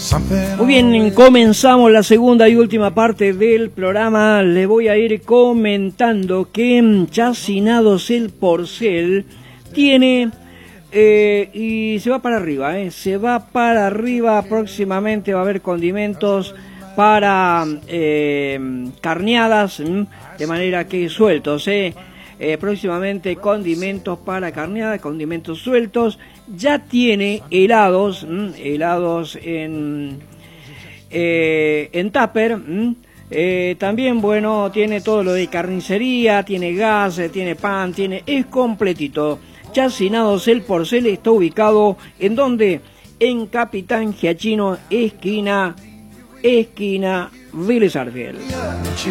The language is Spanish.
Muy bien, comenzamos la segunda y última parte del programa. Le voy a ir comentando que Chacinados El Porcel tiene y se va para arriba, se va para arriba. Próximamente va a haber condimentos para carneadas, de manera que sueltos, próximamente condimentos para carneadas, condimentos sueltos. Ya tiene helados en tupper. También, bueno, tiene todo lo de carnicería, tiene gas, tiene pan, es completito. Chacinados El Porcel está ubicado en donde, en Capitán Giachino, esquina Vélez Arfiel.